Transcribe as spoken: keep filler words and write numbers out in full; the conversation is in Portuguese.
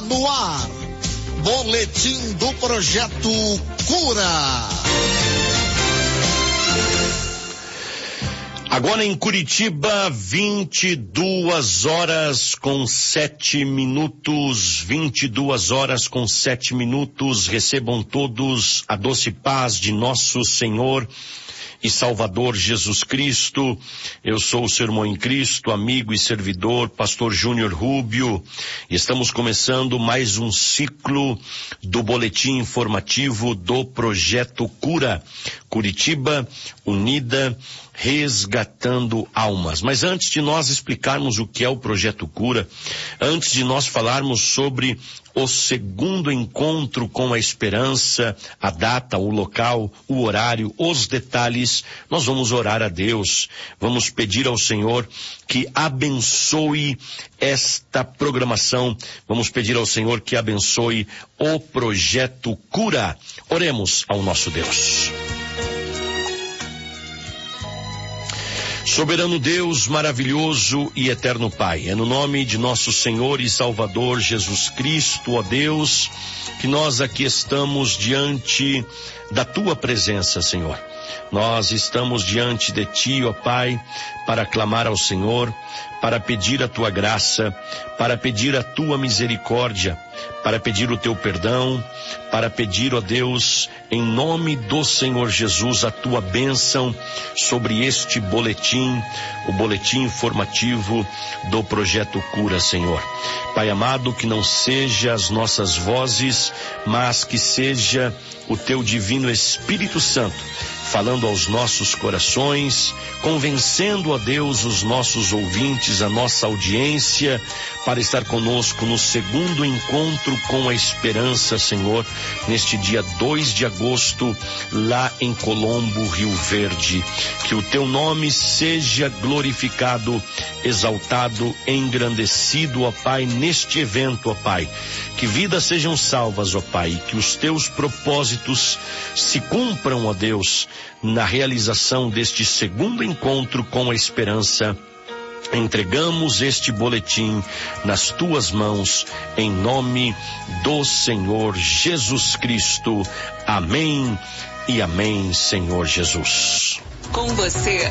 no ar. Boletim do Projeto Cura. Agora em Curitiba, vinte e duas horas com sete minutos, vinte e duas horas com sete minutos. Recebam todos a doce paz de nosso Senhor e Salvador Jesus Cristo. Eu sou o seu irmão em Cristo, amigo e servidor, pastor Júnior Rubio. Estamos começando mais um ciclo do boletim informativo do Projeto Cura. Curitiba Unida, resgatando almas. Mas antes de nós explicarmos o que é o Projeto Cura, antes de nós falarmos sobre o segundo encontro com a esperança, a data, o local, o horário, os detalhes, nós vamos orar a Deus. Vamos pedir ao Senhor que abençoe esta programação. Vamos pedir ao Senhor que abençoe o Projeto Cura. Oremos ao nosso Deus. Soberano Deus, maravilhoso e eterno Pai, é no nome de nosso Senhor e Salvador Jesus Cristo, ó Deus, que nós aqui estamos diante da Tua presença, Senhor. Nós estamos diante de Ti, ó Pai, para clamar ao Senhor, para pedir a Tua graça, para pedir a Tua misericórdia, para pedir o Teu perdão, para pedir, ó Deus, em nome do Senhor Jesus, a Tua bênção sobre este boletim, o boletim informativo do Projeto Cura, Senhor. Pai amado, que não seja as nossas vozes, mas que seja o Teu divino Espírito Santo falando aos nossos corações, convencendo, ó Deus, os nossos ouvintes, a nossa audiência, para estar conosco no segundo encontro com a esperança, Senhor, neste dia dois de agosto, lá em Colombo, Rio Verde. Que o Teu nome seja glorificado, exaltado, engrandecido, ó Pai, neste evento, ó Pai. Que vidas sejam salvas, ó Pai, que os Teus propósitos se cumpram, ó Deus, na realização deste segundo encontro com a esperança. Entregamos este boletim nas Tuas mãos, em nome do Senhor Jesus Cristo. Amém e amém, Senhor Jesus. Com você,